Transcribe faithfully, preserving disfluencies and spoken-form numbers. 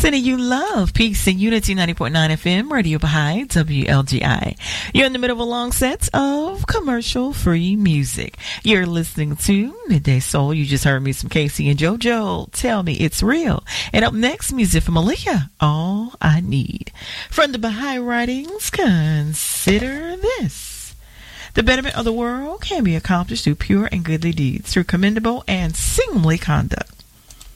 Sending you love, peace, and unity. Ninety point nine F M, Radio Baha'i, W L G I. You're in the middle of a long set of commercial-free music. You're listening to Midday Soul. You just heard me some Casey and JoJo. Tell Me It's Real. And up next, music from Aaliyah, All I Need. From the Baha'i writings, consider this. The betterment of the world can be accomplished through pure and goodly deeds, through commendable and seemly conduct.